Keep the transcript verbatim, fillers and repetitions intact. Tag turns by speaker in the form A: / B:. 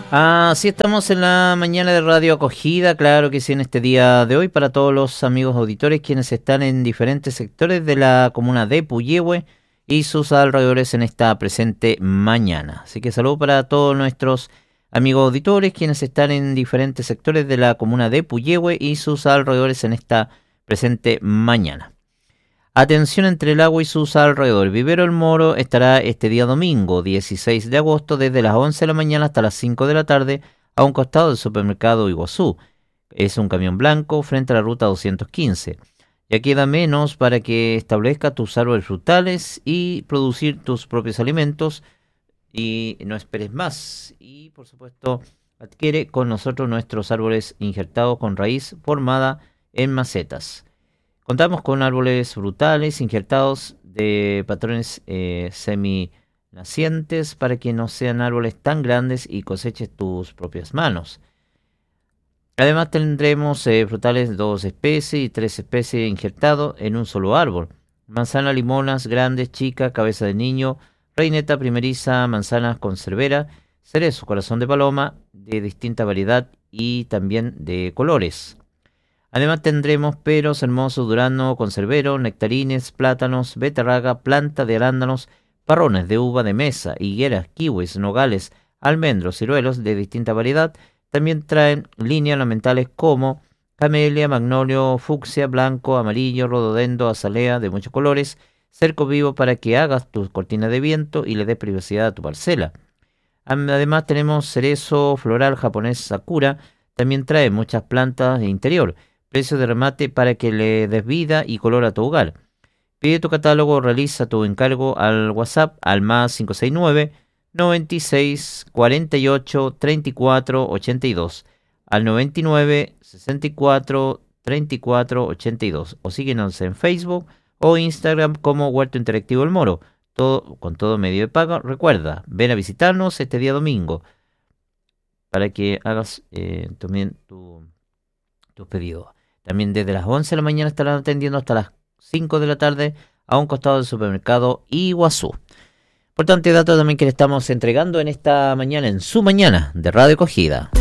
A: Ah, sí, estamos en la mañana de Radio Acogida, claro que sí, en este día de hoy, para todos los amigos auditores quienes están en diferentes sectores de la comuna de Puyehue y sus alrededores en esta presente mañana. Así que saludo para todos nuestros amigos auditores quienes están en diferentes sectores de la comuna de Puyehue y sus alrededores en esta presente mañana. Atención entre el agua y sus alrededores. Vivero El Moro estará este día domingo, dieciséis de agosto, desde las once de la mañana hasta las cinco de la tarde, a un costado del supermercado Iguazú. Es un camión blanco frente a la ruta doscientos quince. Ya queda menos para que establezca tus árboles frutales y producir tus propios alimentos. Y no esperes más. Y, por supuesto, adquiere con nosotros nuestros árboles injertados con raíz formada en macetas. Contamos con árboles frutales injertados de patrones eh, semi-nacientes para que no sean árboles tan grandes y coseches tus propias manos. Además tendremos eh, frutales de dos especies y tres especies injertados en un solo árbol. Manzana, limonas, grandes, chicas, cabeza de niño, reineta primeriza, manzanas conservera, cerezo, corazón de paloma, de distinta variedad y también de colores. Además tendremos peros, hermosos, durazno, conservero, nectarines, plátanos, beterraga, planta de arándanos, parrones de uva de mesa, higueras, kiwis, nogales, almendros, ciruelos de distinta variedad. También traen líneas ornamentales como camelia, magnolio, fucsia, blanco, amarillo, rododendo, azalea de muchos colores, cerco vivo para que hagas tus cortinas de viento y le des privacidad a tu parcela. Además tenemos cerezo floral japonés Sakura, también trae muchas plantas de interior. Precio de remate para que le des vida y color a tu hogar. Pide tu catálogo, realiza tu encargo al WhatsApp al más cinco seis nueve, noventa y seis, cuarenta y ocho, treinta y cuatro, ochenta y dos, al noventa y nueve, sesenta y cuatro, treinta y cuatro, ochenta y dos, o síguenos en Facebook o Instagram como Huerto Interactivo El Moro, todo, con todo medio de pago. Recuerda, ven a visitarnos este día domingo para que hagas eh, también tu, tus pedidos. También desde las once de la mañana estarán atendiendo hasta las cinco de la tarde a un costado del supermercado Iguazú. Importante dato también que le estamos entregando en esta mañana, en su mañana de Radio Acogida.